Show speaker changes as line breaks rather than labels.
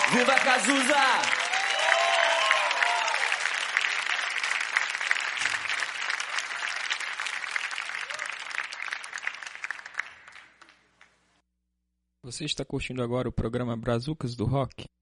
Viva Cazuza!
Você está curtindo agora o programa Brazucas do Rock?